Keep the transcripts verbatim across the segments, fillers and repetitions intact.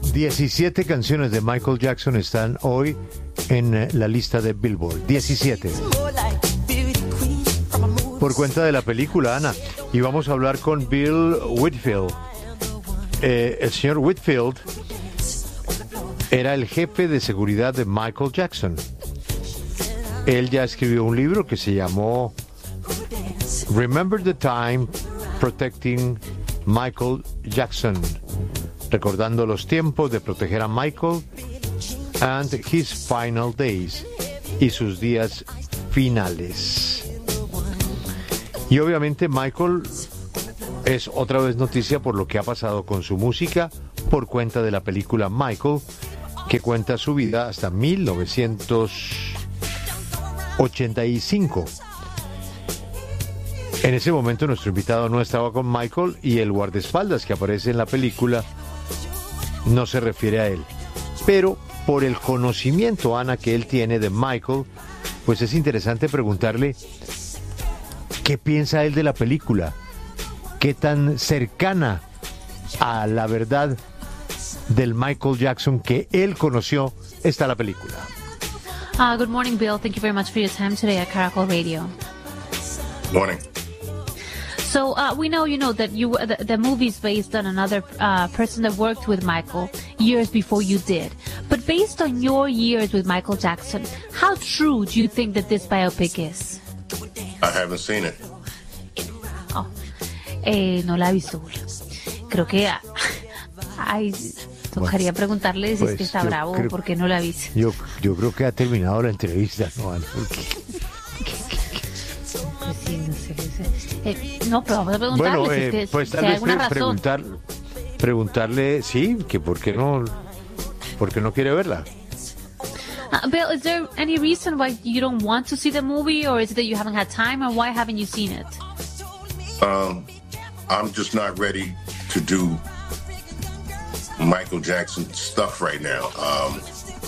diecisiete canciones de Michael Jackson están hoy en la lista de Billboard. diecisiete. Por cuenta de la película, Ana. Y vamos a hablar con Bill Whitfield. Eh, el señor Whitfield era el jefe de seguridad de Michael Jackson. Él ya escribió un libro que se llamó Remember the Time Protecting Michael Jackson, recordando los tiempos de proteger a Michael and his final days, y sus días finales. Y obviamente Michael es otra vez noticia por lo que ha pasado con su música por cuenta de la película Michael, que cuenta su vida hasta mil novecientos ochenta y cinco. En ese momento nuestro invitado no estaba con Michael y el guardaespaldas que aparece en la película no se refiere a él. Pero por el conocimiento, Ana, que él tiene de Michael, pues es interesante preguntarle qué piensa él de la película, qué tan cercana a la verdad del Michael Jackson que él conoció está la película. Uh, good morning, Bill. Thank you very much for your time today at Caracol Radio. Morning. So uh, we know, you know, that you the, the movie's based on another uh, person that worked with Michael years before you did. But based on your years with Michael Jackson, how true do you think that this biopic is? I haven't seen it. Oh, eh, no la he visto. Creo que ah, ay, tocaría preguntarle si pues es que está yo bravo creo, porque no la he visto. Yo, yo creo que ha terminado la entrevista, ¿no, Ana? Pues sí, no sé, no sé. Eh, no, pero vamos a preguntarle Bueno, si, eh, es que, pues si tal hay vez alguna pre- razón. preguntar, preguntarle, sí, que por qué no, por qué no quiere verla. Uh, Bill, is there any reason why you don't want to see the movie, or is it that you haven't had time, or why haven't you seen it? Um, I'm just not ready to do Michael Jackson stuff right now. Um,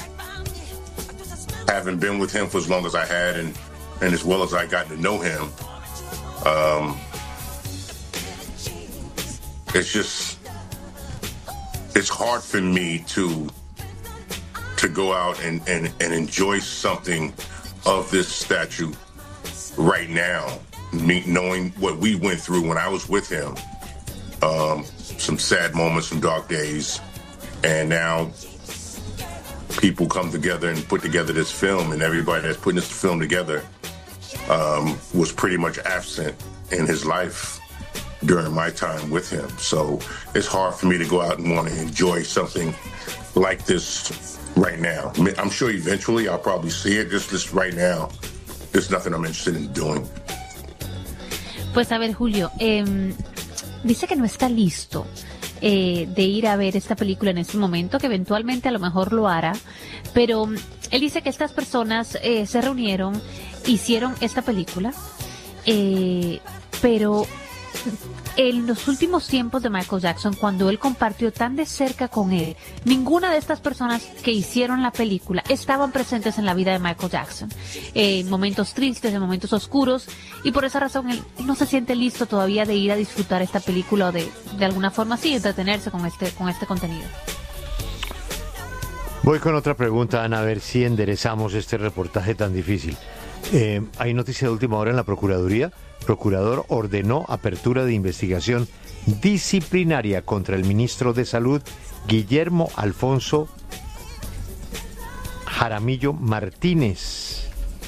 having been with him for as long as I had, and, and as well as I got to know him, um, it's just, it's hard for me to to go out and, and, and enjoy something of this statue right now, me knowing what we went through when I was with him, um, some sad moments, some dark days, and now people come together and put together this film, and everybody that's putting this film together um, was pretty much absent in his life during my time with him. So it's hard for me to go out and want to enjoy something like this right now. I'm sure eventually I'll probably see it. Just, just right now, there's nothing I'm interested in doing. Pues a ver, Julio, eh, dice que no está listo eh, de ir a ver esta película en este momento, que eventualmente a lo mejor lo hará, pero él dice que estas personas eh, se reunieron, hicieron esta película, eh, pero en los últimos tiempos de Michael Jackson, cuando él compartió tan de cerca con él, ninguna de estas personas que hicieron la película estaban presentes en la vida de Michael Jackson, eh, en momentos tristes, en momentos oscuros, y por esa razón él no se siente listo todavía de ir a disfrutar esta película o de, de alguna forma así entretenerse con este, con este contenido. Voy con otra pregunta, Ana, a ver si enderezamos este reportaje tan difícil. Eh, hay noticia de última hora en la Procuraduría. Procurador ordenó apertura de investigación disciplinaria contra el ministro de Salud, Guillermo Alfonso Jaramillo Martínez.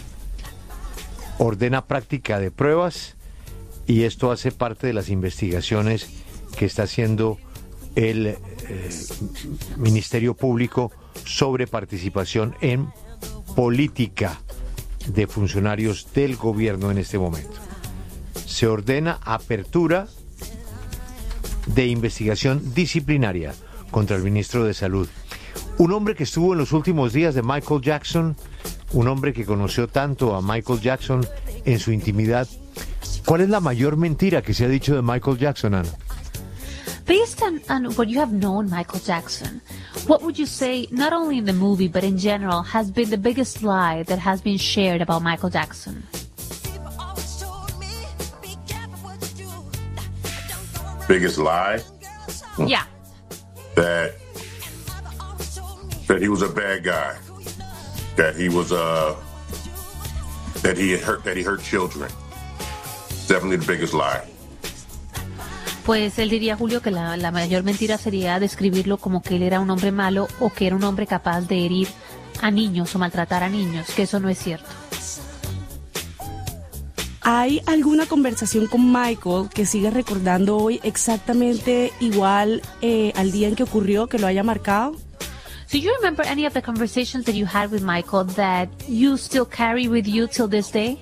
Ordena práctica de pruebas y esto hace parte de las investigaciones que está haciendo el eh, Ministerio Público sobre participación en política de funcionarios del gobierno en este momento. Se ordena apertura de investigación disciplinaria contra el ministro de Salud. Un hombre que estuvo en los últimos días de Michael Jackson, un hombre que conoció tanto a Michael Jackson en su intimidad. ¿Cuál es la mayor mentira que se ha dicho de Michael Jackson, Ana? Based on, on what you have known Michael Jackson, what would you say, not only in the movie, but in general, has been the biggest lie that has been shared about Michael Jackson? Biggest lie? Yeah. That that he was a bad guy, that he was uh, that he had hurt that he hurt children. Definitely the biggest lie. Pues él diría, Julio, que la, la mayor mentira sería describirlo como que él era un hombre malo o que era un hombre capaz de herir a niños o maltratar a niños, que eso no es cierto. ¿Hay alguna conversación con Michael que sigue recordando hoy exactamente igual eh, al día en que ocurrió, que lo haya marcado? Do you remember any of the conversations that you had with Michael that you still carry with you till this day?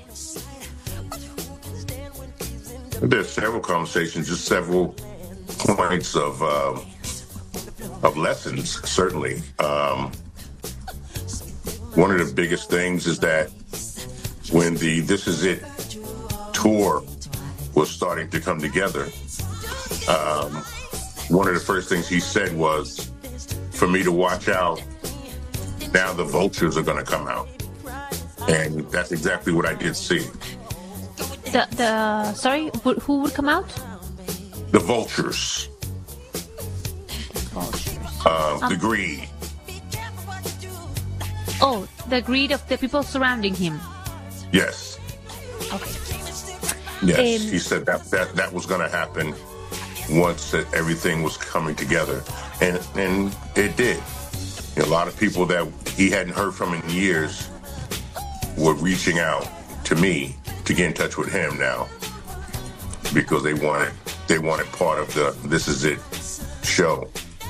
There's several conversations, just several points of uh, of lessons, certainly. Um, one of the biggest things is that when the This Is It tour was starting to come together, um, one of the first things he said was for me to watch out. Now the vultures are going to come out. And that's exactly what I did see. The, the sorry, who would come out? The vultures. Vultures. Um, Um, the greed. Oh, the greed of the people surrounding him. Yes. Okay. Yes. Um, he said that that, that was going to happen once that everything was coming together. And and it did. You know, a lot of people that he hadn't heard from in years were reaching out to me to get in touch with him now because they wanted they wanted part of the This Is It show.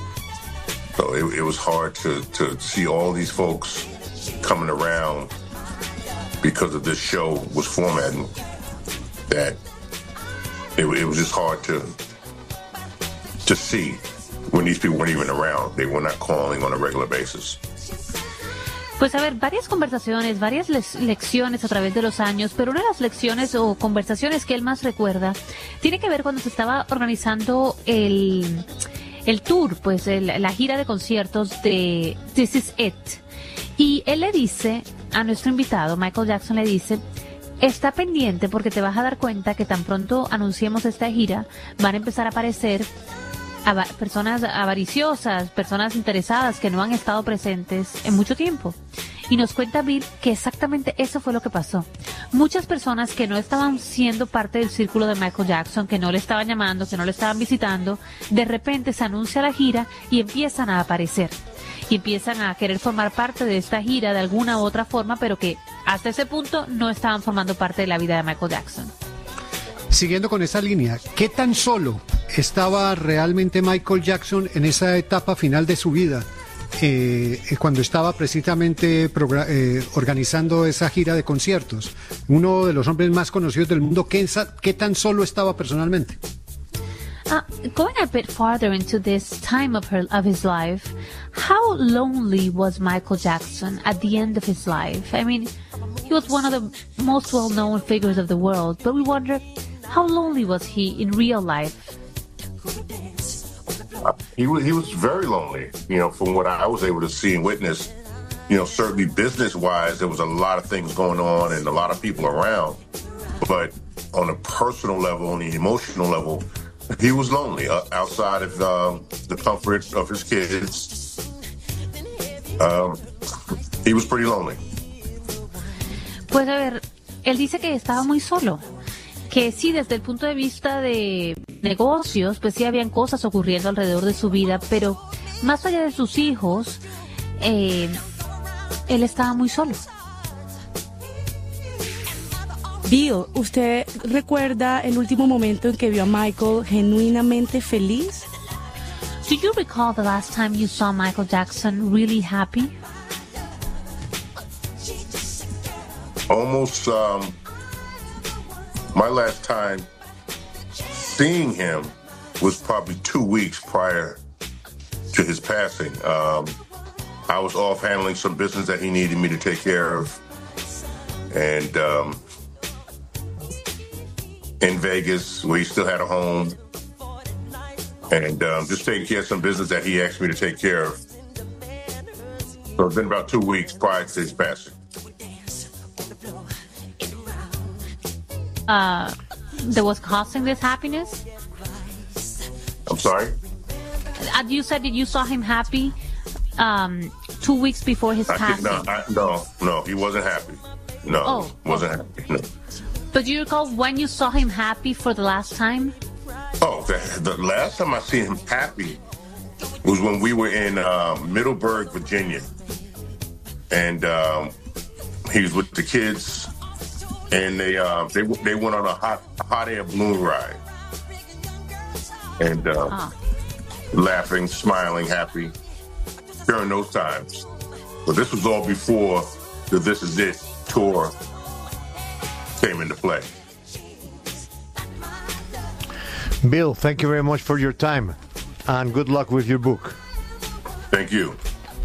So it, it was hard to, to see all these folks coming around because of this show was formatting that it, it was just hard to to see when these people weren't even around. They were not calling on a regular basis. Pues a ver, varias conversaciones, varias le- lecciones a través de los años, pero una de las lecciones o conversaciones que él más recuerda tiene que ver cuando se estaba organizando el, el tour, pues el- la gira de conciertos de This Is It. Y él le dice a nuestro invitado, Michael Jackson le dice, está pendiente porque te vas a dar cuenta que tan pronto anunciemos esta gira, van a empezar a aparecer ava- personas avariciosas, personas interesadas que no han estado presentes en mucho tiempo. Y nos cuenta Bill que exactamente eso fue lo que pasó. Muchas personas que no estaban siendo parte del círculo de Michael Jackson, que no le estaban llamando, que no le estaban visitando, de repente se anuncia la gira y empiezan a aparecer. Y empiezan a querer formar parte de esta gira de alguna u otra forma, pero que hasta ese punto no estaban formando parte de la vida de Michael Jackson. Siguiendo con esa línea, ¿qué tan solo estaba realmente Michael Jackson en esa etapa final de su vida? Eh, cuando estaba precisamente progra- eh, organizando esa gira de conciertos, uno de los hombres más conocidos del mundo, ¿qué, ensa- qué tan solo estaba personalmente? Uh, going a bit farther into this time of her of his life, how lonely was Michael Jackson at the end of his life? I mean, he was one of the most well-known figures of the world, but we wonder, how lonely was he in real life? Uh, he was he was very lonely, you know, from what I was able to see and witness. You know, certainly business-wise, there was a lot of things going on and a lot of people around. But on a personal level, on the emotional level, he was lonely uh, outside of uh, the comfort of his kids. Um, he was pretty lonely. Pues a ver, él dice que estaba muy solo, que sí, desde el punto de vista de negocios, pues sí habían cosas ocurriendo alrededor de su vida, pero más allá de sus hijos, eh, él estaba muy solo. Bill, ¿usted recuerda el último momento en que vio a Michael genuinamente feliz? Do you recall the last time you saw Michael Jackson really happy? Almost um, my last time seeing him was probably two weeks prior to his passing. Um, I was off handling some business that he needed me to take care of. And um, in Vegas, where he still had a home. And um, just taking care of some business that he asked me to take care of. So it's been about two weeks prior to his passing. Uh, that was causing this happiness? I'm sorry? Uh, you said that you saw him happy um, two weeks before his I passing. think, no, I, no, no, he wasn't happy. No, Oh, wasn't oh. happy. No. But do you recall when you saw him happy for the last time? Oh, the, the last time I seen him happy was when we were in uh, Middleburg, Virginia, and um, he was with the kids, and they uh, they they went on a hot hot air balloon ride, and uh, Ah. laughing, smiling, happy during those times. But this was all before the This Is It tour came into play. Bill, thank you very much for your time, and good luck with your book. Thank you.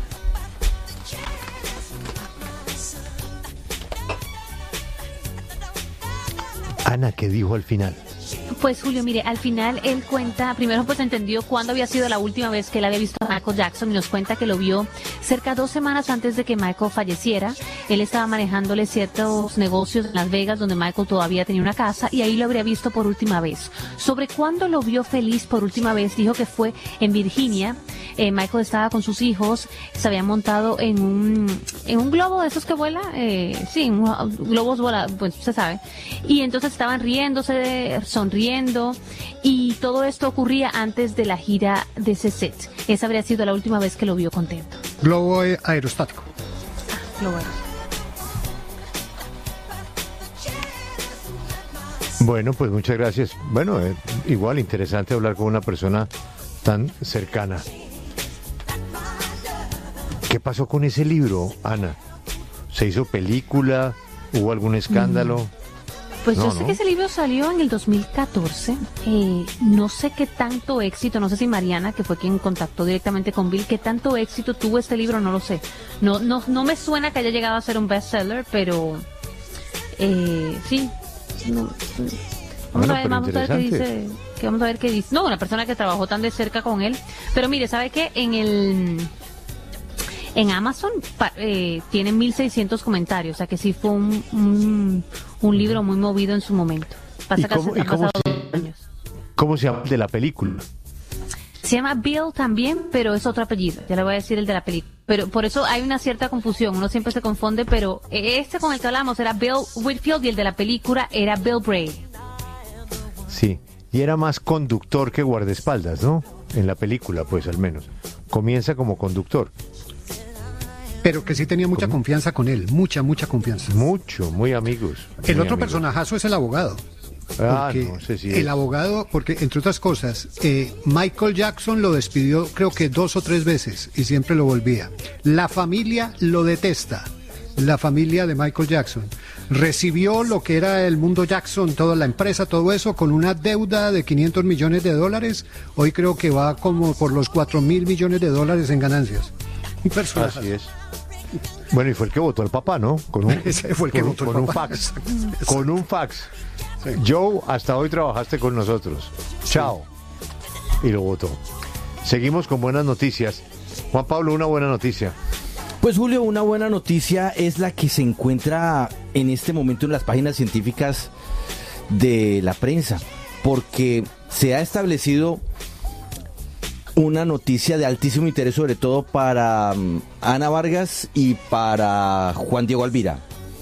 Ana, ¿qué dijo al final? Pues Julio, mire, al final él cuenta, primero pues entendió cuándo había sido la última vez que él había visto a Michael Jackson y nos cuenta que lo vio cerca de dos semanas antes de que Michael falleciera. Él estaba manejándole ciertos negocios en Las Vegas donde Michael todavía tenía una casa y ahí lo habría visto por última vez. Sobre cuándo lo vio feliz por última vez, dijo que fue en Virginia. Eh, Michael estaba con sus hijos, se habían montado en un en un globo de esos que vuela, eh, sí, un, globos vuela, pues se sabe. Y entonces estaban riéndose, sonriendo, y todo esto ocurría antes de la gira de ese set. Esa habría sido la última vez que lo vio contento. Globo eh, aerostático. Lo bueno. Bueno, pues muchas gracias. Bueno, eh, igual interesante hablar con una persona tan cercana. ¿Qué pasó con ese libro, Ana? ¿Se hizo película? ¿Hubo algún escándalo? Pues No, yo sé no. que ese libro salió en el dos mil catorce. Eh, no sé qué tanto éxito, no sé si Mariana, que fue quien contactó directamente con Bill, qué tanto éxito tuvo este libro, no lo sé. No, no, no me suena que haya llegado a ser un bestseller, pero eh, sí. No, vamos Bueno, a ver, pero vamos a ver qué interesante. dice. Que vamos a ver qué dice. No, una persona que trabajó tan de cerca con él. Pero mire, ¿sabe qué? En el en Amazon pa- eh, tiene mil seiscientos comentarios, o sea que sí fue un, un, un libro muy movido en su momento. Pasa ¿Y que cómo- hace- y han cómo pasado se- dos años. ¿Cómo se llama de la película? Se llama Bill también, pero es otro apellido. Ya le voy a decir el de la película. Pero por eso hay una cierta confusión. Uno siempre se confunde, pero este con el que hablamos era Bill Whitfield y el de la película era Bill Bray. Sí, y era más conductor que guardaespaldas, ¿no? En la película, pues al menos. Comienza como conductor. Pero que sí tenía mucha confianza con él, mucha, mucha confianza. Mucho, muy amigos. El muy otro amigos. personajazo es el abogado. Ah, Porque no sé si el es. abogado, porque entre otras cosas, eh, Michael Jackson lo despidió creo que dos o tres veces y siempre lo volvía. La familia lo detesta, la familia de Michael Jackson. Recibió lo que era el mundo Jackson, toda la empresa, todo eso, con una deuda de quinientos millones de dólares. Hoy creo que va como por los cuatro mil millones de dólares en ganancias. Un personaje. Así es. Bueno, y fue el que votó al papá, ¿no? Con un, Ese fue el que con, votó al con un papá. fax. Exacto. Con un fax. Sí. Joe, hasta hoy trabajaste con nosotros. Chao. Y lo votó. Seguimos con buenas noticias. Juan Pablo, una buena noticia. Pues Julio, una buena noticia es la que se encuentra en este momento en las páginas científicas de la prensa, porque se ha establecido una noticia de altísimo interés, sobre todo para um, Ana Vargas y para Juan Diego Alvira,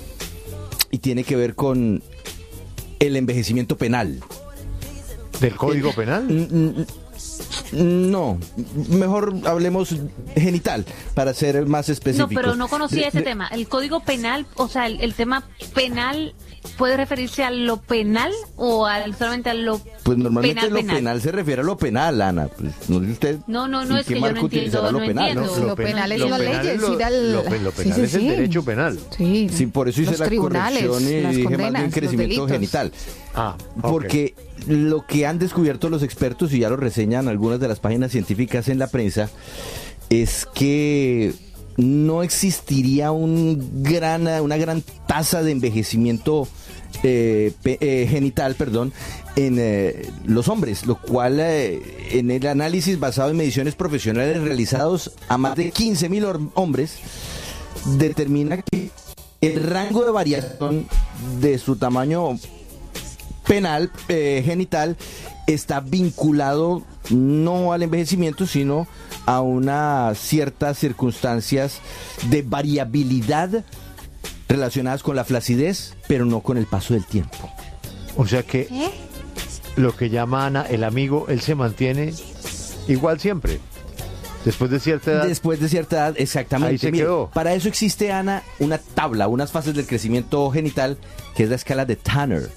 y tiene que ver con el envejecimiento penal. ¿Del Código Penal? Mm, mm, No, mejor hablemos genital, para ser más No, específicos. pero no conocía De- ese de- tema. El código penal, o sea, el, el tema penal, ¿puede referirse a lo penal o al, solamente a lo Pues normalmente penal, lo penal? penal se refiere a lo penal, Ana. Pues, no sé usted. No, no, no, ¿en es qué que yo no marco entiendo, utilizará lo no penal? entiendo. ¿no? Lo penal es lo la ley, penal es lo- ir al- Lo, pe- lo Sí, penal sí, es el sí. derecho penal. Sí, Sí, por eso hice los la tribunales, corrección y las dije más condenas, bien los crecimiento delitos. genital. Ah, ok. Porque lo que han descubierto los expertos, y ya lo reseñan algunas de las páginas científicas en la prensa, es que no existiría un gran, una gran tasa de envejecimiento eh, pe- eh, genital, perdón, en eh, los hombres, lo cual eh, en el análisis basado en mediciones profesionales realizados a más de quince mil hombres determina que el rango de variación de su tamaño penal, eh, genital, está vinculado no al envejecimiento, sino a unas ciertas circunstancias de variabilidad relacionadas con la flacidez, pero no con el paso del tiempo. O sea que ¿Eh? lo que llama Ana el amigo, él se mantiene igual siempre. Después de cierta edad. Después de cierta edad, exactamente. Ahí se Mire, quedó. para eso existe, Ana, una tabla, unas fases del crecimiento genital, que es la escala de Tanner.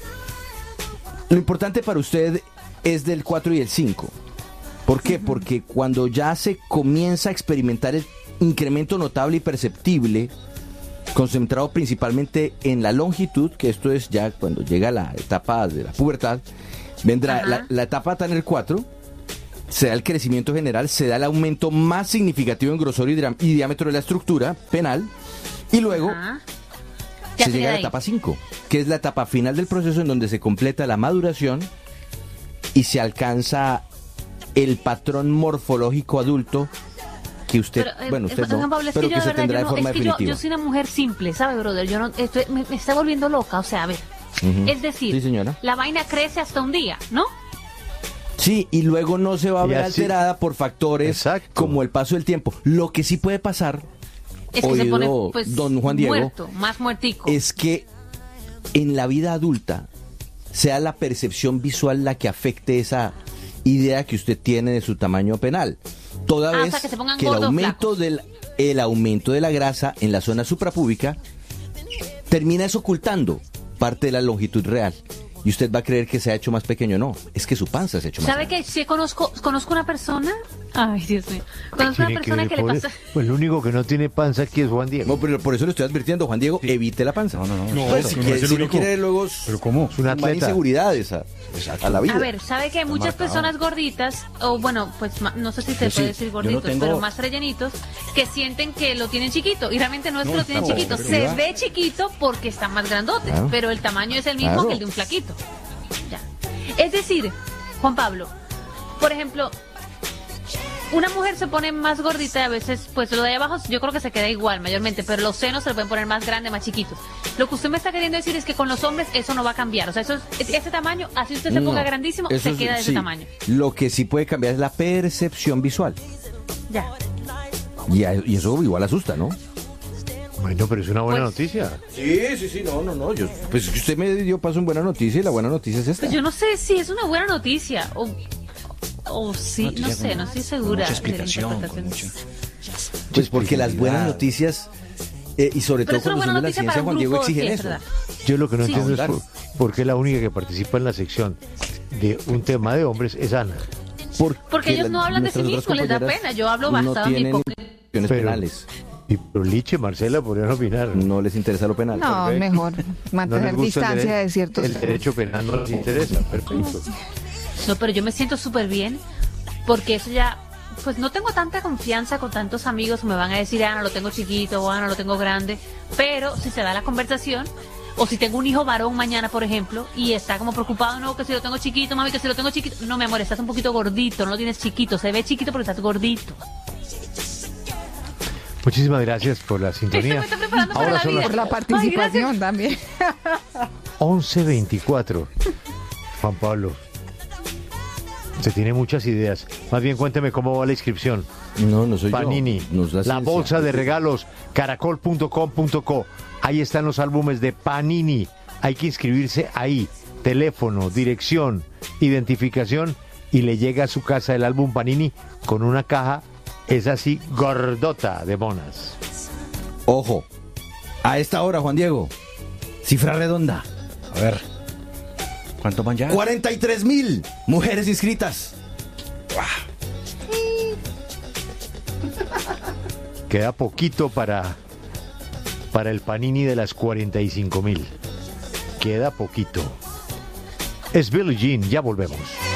Lo importante para usted es del cuatro y el cinco. ¿Por qué? Uh-huh. Porque cuando ya se comienza a experimentar el incremento notable y perceptible, concentrado principalmente en la longitud, que esto es ya cuando llega la etapa de la pubertad, vendrá la, la etapa Tanner cuatro, se da el crecimiento general, se da el aumento más significativo en grosor y, dra- y diámetro de la estructura penal, y luego Ajá. se llega a la etapa cinco, que es la etapa final del proceso en donde se completa la maduración y se alcanza el patrón morfológico adulto que usted, pero, eh, bueno, usted Juan no, Pablo, es pero que, que yo, se verdad, tendrá yo de no, forma es que yo, definitiva. yo soy una mujer simple, ¿sabe, brother? Yo no, estoy, me, me está volviendo loca, o sea, a ver. Uh-huh. Es decir, sí, señora. la vaina crece hasta un día, ¿no? Sí, y luego no se va a Y ver así- alterada por factores Exacto. como el paso del tiempo. Lo que sí puede pasar, Es que oído se pone, pues, don Juan Diego, muerto, más muertico. es que en la vida adulta sea la percepción visual la que afecte esa idea que usted tiene de su tamaño penal. Toda Ah, o vez sea, que se pongan que el gordos, aumento flacos. del el aumento de la grasa en la zona suprapúbica termina es ocultando parte de la longitud real. Y usted va a creer que se ha hecho más pequeño. No, es que su panza se ha hecho más ¿Sabe grande. que sí conozco, conozco una persona? Ay, Dios mío. Conozco una Tiene persona ver que le por pasa... eso. Pues el único que no tiene panza aquí es Juan Diego. No, pero por eso le estoy advirtiendo, Juan Diego, evite la panza. No, no, no. No, Pues, si no quiere- es el si no único. quiere luego ¿Pero cómo? Es un sumar atleta. inseguridades a, a la vida. A ver, ¿sabe que hay muchas marcado. personas gorditas, o bueno, pues ma- no sé si se Yo sí, puede decir yo no gorditos, tengo- pero más rellenitos, que sienten que lo tienen chiquito? Y realmente no es que lo tienen no, chiquito, pero se mira. ve chiquito porque está más grandote, Claro. pero el tamaño es el mismo Claro. que el de un flaquito. Ya. Es decir, Juan Pablo, por ejemplo, una mujer se pone más gordita y a veces, pues lo de ahí abajo yo creo que se queda igual mayormente, pero los senos se le pueden poner más grandes, más chiquitos. Lo que usted me está queriendo decir es que con los hombres eso no va a cambiar. O sea, eso es, ese tamaño, así usted se ponga No, grandísimo, eso se es- queda de ese sí. tamaño. Lo que sí puede cambiar es la percepción visual. Ya. Y, a- y eso igual asusta, ¿no? Bueno, pero es una buena Pues- noticia. Sí, sí, sí, no, no, no. Yo, pues es que usted me dio paso en buena noticia y la buena noticia es esta. Pues yo no sé si es una buena noticia o, o sí, Una no noticia sé, con- no estoy con segura. mucha de la explicación, con interpretación. mucha- Pues porque las buenas Claro. noticias, eh, y sobre Pero todo es una cuando son buena de la noticia ciencia, para un Juan Diego, grupo, sí, exigen es eso. verdad. Yo lo que no Sí. entiendo es Claro. por, por qué la única que participa en la sección de un tema de hombres es Ana. Porque ellos no hablan de sí nuestras otras mismos, les da compañeras pena. Yo hablo no basado en mi tienen poca- intenciones Pero- penales. Y pero Liche, Marcela podrían opinar. No les interesa lo penal. No, Perfecto. mejor No mantener les gusta el distancia dere- de ciertos El derecho penal no les interesa. Perfecto. No, pero yo me siento súper bien porque eso ya, pues no tengo tanta confianza con tantos amigos que me van a decir, Ana, lo tengo chiquito o Ana, lo tengo grande, pero si se da la conversación, o si tengo un hijo varón mañana, por ejemplo, y está como preocupado, no, que si lo tengo chiquito, mami, que si lo tengo chiquito, no, mi amor, estás un poquito gordito, no lo tienes chiquito, se ve chiquito porque estás gordito. Muchísimas gracias por la sintonía. Me está preparando para Ahora la son vida. las por la Ay, participación también. once veinticuatro. Juan Pablo, se tiene muchas ideas. Más bien cuénteme cómo va la inscripción. No, no soy Panini, yo. Nos da la ciencia. bolsa de regalos, caracol punto com punto co. Ahí están los álbumes de Panini. Hay que inscribirse ahí. Teléfono, dirección, identificación y le llega a su casa el álbum Panini con una caja, es así, gordota de monas. Ojo, a esta hora, Juan Diego, cifra redonda, A ver. ¿Cuántos van ya? cuarenta y tres mil mujeres inscritas. Queda poquito para, para el Panini de las cuarenta y cinco mil. Queda poquito. Es Billie Jean, ya volvemos.